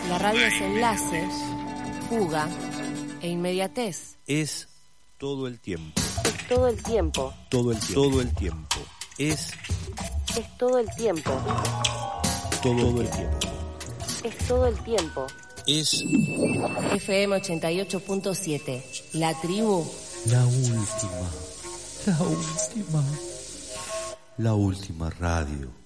La radio es enlace, fuga e inmediatez. Es todo el tiempo. Es todo el tiempo. Todo el tiempo. Todo el tiempo. Es todo el tiempo. Todo el tiempo. Es todo el tiempo. Es FM 88.7. La tribu. la última. La última radio.